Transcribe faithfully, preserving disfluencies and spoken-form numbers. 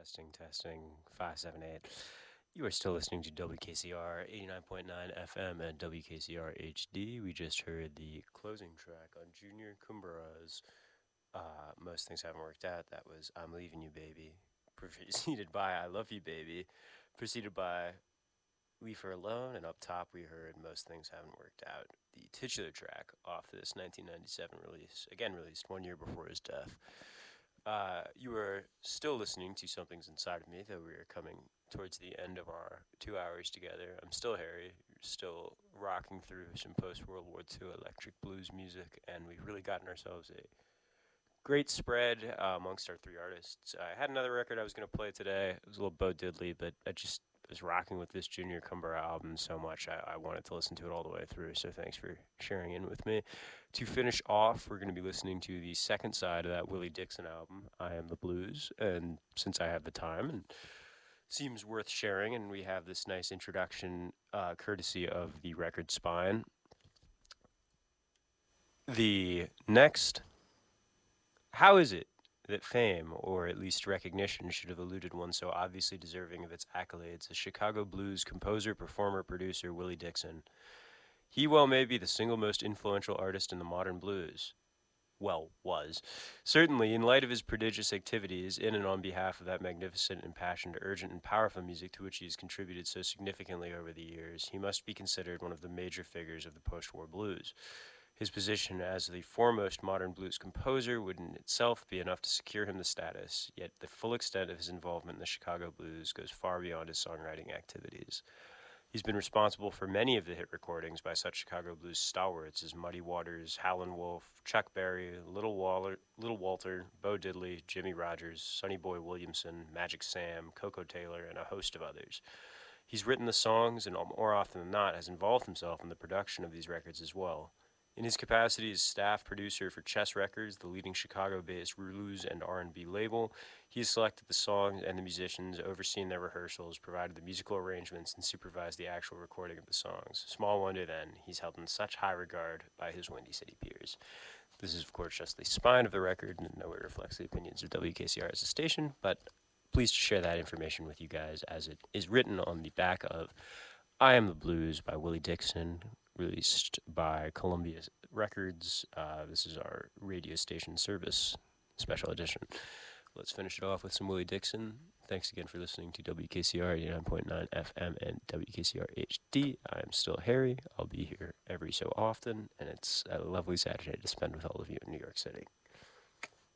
Testing, testing, five seven eight. You are still listening to W K C R eighty-nine point nine F M and W K C R H D. We just heard the closing track on Junior Kumbara's uh, Most Things Haven't Worked Out. That was I'm Leaving You, Baby. Preceded by I Love You, Baby. Preceded by Leave Her Alone. And up top, we heard Most Things Haven't Worked Out, the titular track off this nineteen ninety-seven release. Again, released one year before his death. Uh, you are still listening to Something's Inside of Me, though we are coming towards the end of our two hours together. I'm still Harry, still rocking through some post-World War two electric blues music, and we've really gotten ourselves a great spread uh, amongst our three artists. I had another record I was going to play today. It was a little Bo Diddley, but I just was rocking with this Junior Cumbra album so much I, I wanted to listen to it all the way through, so thanks for sharing in with me. To finish off, we're going to be listening to the second side of that Willie Dixon album, I Am the Blues, and since I have the time and seems worth sharing, and we have this nice introduction uh, courtesy of the record Spine. The next, how is it that fame, or at least recognition, should have eluded one so obviously deserving of its accolades as Chicago blues composer, performer, producer Willie Dixon? He well may be the single most influential artist in the modern blues. Well, was. Certainly, in light of his prodigious activities in and on behalf of that magnificent, impassioned, urgent, and powerful music to which he has contributed so significantly over the years, he must be considered one of the major figures of the post-war blues. His position as the foremost modern blues composer would in itself be enough to secure him the status, yet the full extent of his involvement in the Chicago blues goes far beyond his songwriting activities. He's been responsible for many of the hit recordings by such Chicago blues stalwarts as Muddy Waters, Howlin' Wolf, Chuck Berry, Little, Waller, Little Walter, Bo Diddley, Jimmy Rogers, Sonny Boy Williamson, Magic Sam, Coco Taylor, and a host of others. He's written the songs and more often than not has involved himself in the production of these records as well. In his capacity as staff producer for Chess Records, the leading Chicago-based blues and R and B label, he has selected the songs and the musicians, overseen their rehearsals, provided the musical arrangements, and supervised the actual recording of the songs. Small wonder, then, he's held in such high regard by his Windy City peers. This is, of course, just the spine of the record, and in no way reflects the opinions of W K C R as a station, but pleased to share that information with you guys as it is written on the back of I Am the Blues by Willie Dixon, released by Columbia Records. Uh, this is our radio station service special edition. Let's finish it off with some Willie Dixon. Thanks again for listening to W K C R eighty-nine point nine F M and W K C R H D. I'm still Harry. I'll be here every so often, and it's a lovely Saturday to spend with all of you in New York City.